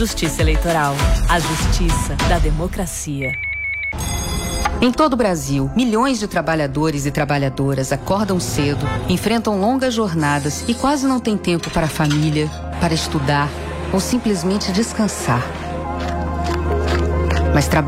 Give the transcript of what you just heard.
Justiça Eleitoral. A justiça da democracia. Em todo o Brasil, milhões de trabalhadores e trabalhadoras acordam cedo, enfrentam longas jornadas e quase não têm tempo para a família, para estudar ou simplesmente descansar. Mas trabalham